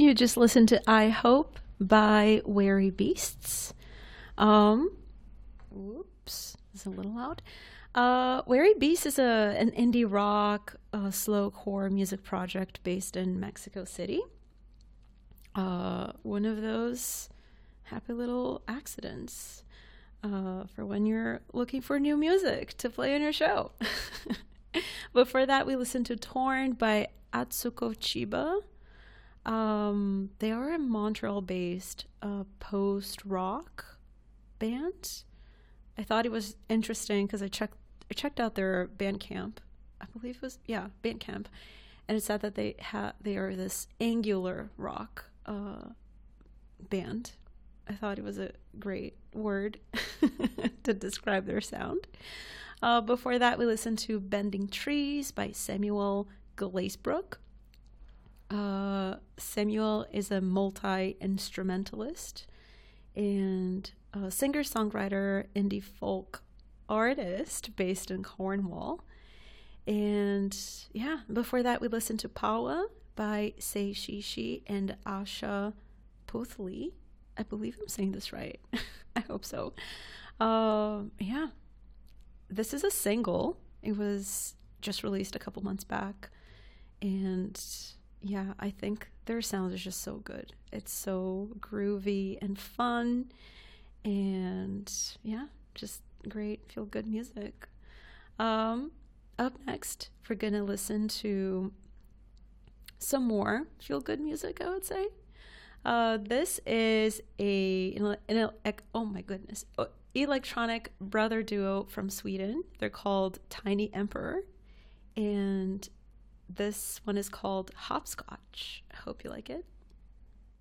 You just listened to I Hope by Wary Beasts. Um, Whoops, it's a little loud. Wary Beasts is an indie rock, slowcore music project based in Mexico City. One of those happy little accidents for when you're looking for new music to play on your show. Before that, we listened to Torn by Atsuko Chiba. They are a Montreal-based post-rock band. I thought it was interesting because I checked out their Bandcamp. I believe it was Bandcamp, and it said that they are this angular rock band. I thought it was a great word to describe their sound. Before that, we listened to Bending Trees by Samuel Glazebrook. Samuel is a multi-instrumentalist and a singer-songwriter, indie folk artist based in Cornwall. And yeah, before that, we listened to Pawa by Sei Shishi and Asha Puthli. I believe I'm saying this right. I hope so. Yeah, this is a single. It was just released a couple months back. And yeah, I think their sound is just so good. It's so groovy and fun. And yeah, just great feel good music. Up next, we're going to listen to some more feel good music, I would say. This is oh my goodness, electronic brother duo from Sweden. They're called Tiny Emperor, and this one is called Hopscotch. I hope you like it.